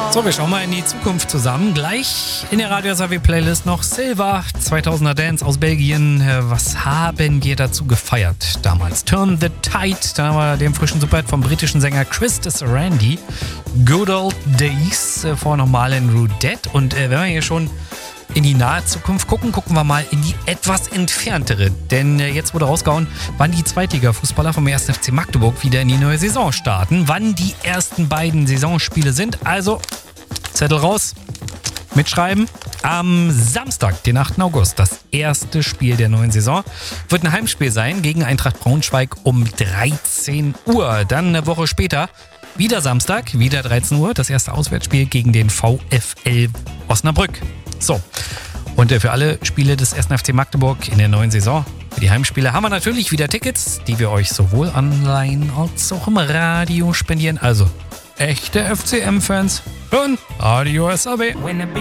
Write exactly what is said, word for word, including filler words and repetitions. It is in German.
So, wir schauen mal in die Zukunft zusammen. Gleich in der Radio S A W Playlist noch Silva, zweitausender Dance aus Belgien. Was haben wir dazu gefeiert damals? Turn the Tide, dann haben wir den frischen Superhit vom britischen Sänger Chris Randy. Good Old Days, vorher noch Marlon Rudette. Und äh, wenn wir hier schon in die nahe Zukunft gucken, gucken wir mal in die etwas entferntere. Denn äh, jetzt wurde rausgehauen, wann die Zweitliga-Fußballer vom ersten F C Magdeburg wieder in die neue Saison starten. Wann die ersten beiden Saisonspiele sind. Also, Zettel raus, mitschreiben. Am Samstag, den achten August, das erste Spiel der neuen Saison, wird ein Heimspiel sein gegen Eintracht Braunschweig um dreizehn Uhr. Dann eine Woche später, wieder Samstag, wieder dreizehn Uhr, das erste Auswärtsspiel gegen den VfL Osnabrück. So, und für alle Spiele des ersten F C Magdeburg in der neuen Saison, für die Heimspiele, haben wir natürlich wieder Tickets, die wir euch sowohl online als auch im Radio spendieren. Also, echte F C M-Fans hören Radio S A W.